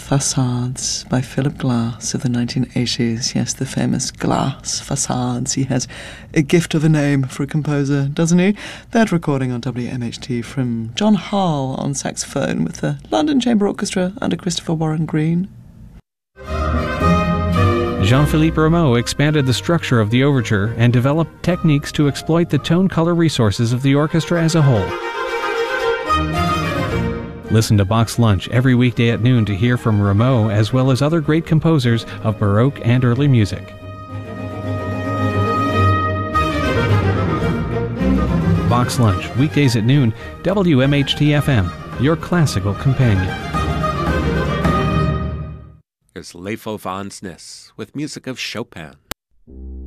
Facades by Philip Glass of the 1980s. Yes, the famous Glass Facades. He has a gift of a name for a composer, doesn't he? That recording on WMHT from John Hall on saxophone with the London Chamber Orchestra under Christopher Warren Green. Jean-Philippe Rameau expanded the structure of the overture and developed techniques to exploit the tone-color resources of the orchestra as a whole. Listen to Bach's Lunch every weekday at noon to hear from Rameau as well as other great composers of Baroque and early music. Bach's Lunch, weekdays at noon, WMHT-FM, your classical companion. Here's Leifo van Snes with music of Chopin.